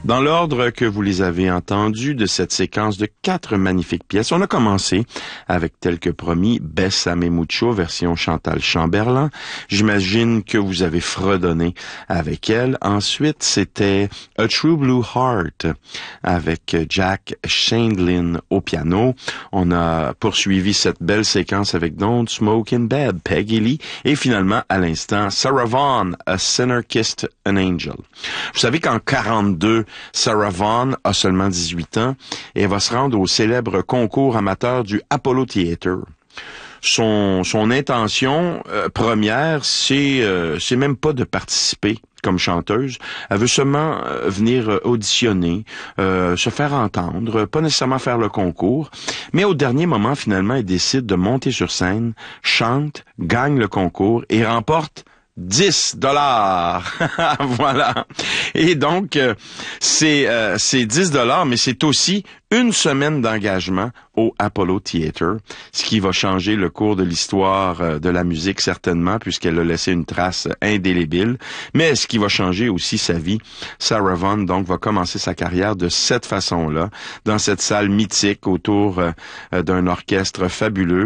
Dans l'ordre que vous les avez entendus de cette séquence de 4 magnifiques pièces, on a commencé avec tel que promis Bésame Mucho version Chantal Chamberlain. J'imagine que vous avez fredonné avec elle. Ensuite, c'était A True Blue Heart avec Jack Shandlin au piano. On a poursuivi cette belle séquence avec Don't Smoke in Bed, Peggy Lee. Et finalement, à l'instant, Sarah Vaughan, A Sinner Kissed an Angel. Vous savez qu'en 42, Sarah Vaughan a seulement 18 ans et elle va se rendre au célèbre concours amateur du Apollo Theatre. Son intention première, c'est même pas de participer comme chanteuse. Elle veut seulement venir auditionner, se faire entendre, pas nécessairement faire le concours. Mais au dernier moment, finalement, elle décide de monter sur scène, chante, gagne le concours et remporte $10. Voilà. Et donc, c'est $10, mais c'est aussi une semaine d'engagement au Apollo Theatre, ce qui va changer le cours de l'histoire de la musique certainement, puisqu'elle a laissé une trace indélébile, mais ce qui va changer aussi sa vie. Sarah Vaughan, donc, va commencer sa carrière de cette façon-là, dans cette salle mythique autour d'un orchestre fabuleux.